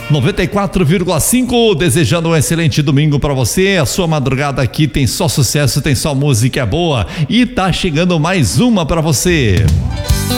94,5, desejando um excelente domingo pra você. A sua madrugada aqui tem só sucesso, tem só música boa e tá chegando mais uma pra você.